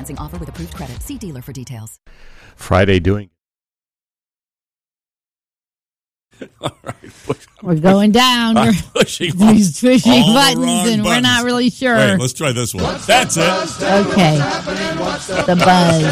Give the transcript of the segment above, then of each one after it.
Offer with approved credit. See dealer for details. Friday doing. All right. We're going down. I'm We're pushing He's pushing all the buttons, wrong and we're buttons. not really sure. Wait, let's try this one. That's it. Okay. The buzz.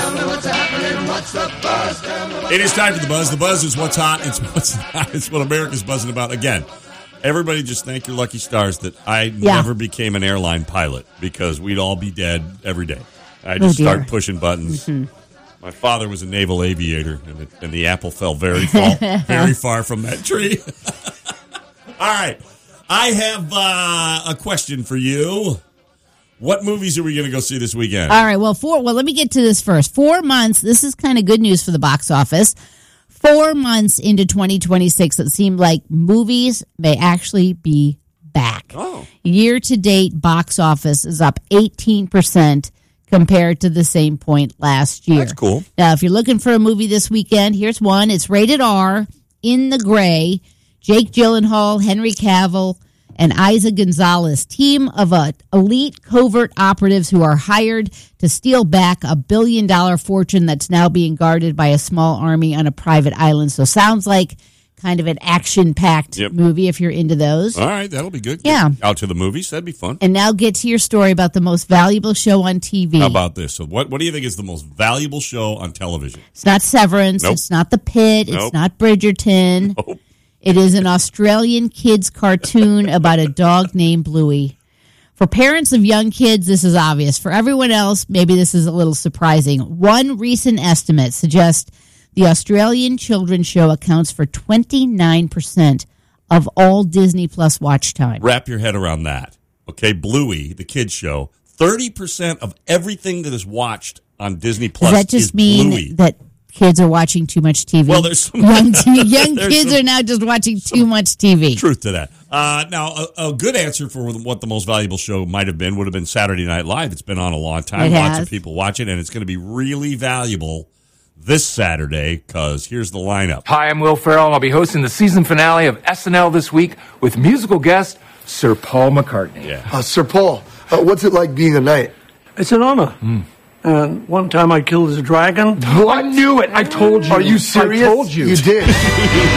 It is time for the buzz. The buzz is what's hot. It's what's not. It's what America's buzzing about. Again, everybody just thank your lucky stars that I never became an airline pilot because we'd all be dead every day. I just start pushing buttons. Mm-hmm. My father was a naval aviator, and the apple fell very far from that tree. All right. I have a question for you. What movies are we going to go see this weekend? All right. Well, let me get to this first. 4 months. This is kind of good news for the box office. 4 months into 2026, it seemed like movies may actually be back. Oh. Year-to-date box office is up 18% compared to the same point last year. That's cool. Now, if you're looking for a movie this weekend, here's one. It's rated R, In the Gray. Jake Gyllenhaal, Henry Cavill, and Isa Gonzalez, team of elite covert operatives who are hired to steal back $1 billion fortune that's now being guarded by a small army on a private island. So sounds like kind of an action-packed movie if you're into those. All right, that'll be good. Yeah. Out to the movies, that'd be fun. And now get to your story about the most valuable show on TV. How about this? So what do you think is the most valuable show on television? It's not Severance. Nope. It's not The Pit. Nope. It's not Bridgerton. Nope. It is an Australian kids cartoon about a dog named Bluey. For parents of young kids, this is obvious. For everyone else, maybe this is a little surprising. One recent estimate suggests the Australian children's show accounts for 29% of all Disney Plus watch time. Wrap your head around that. Okay, Bluey, the kids show, 30% of everything that is watched on Disney Plus Does that just is mean Bluey. that kids are watching too much TV? Well, there's some young kids are now just watching too much TV. Truth to that. Now, a good answer for what the most valuable show might have been would have been Saturday Night Live. It's been on a long time. Lots of people watch it, and it's going to be really valuable this Saturday because here's the lineup. Hi, I'm Will Ferrell, and I'll be hosting the season finale of SNL this week with musical guest Sir Paul McCartney. Yeah. Sir Paul, what's it like being a knight? It's an honor. And one time I killed a dragon. Oh, I knew it. I told you. Are you serious? I told you. You did.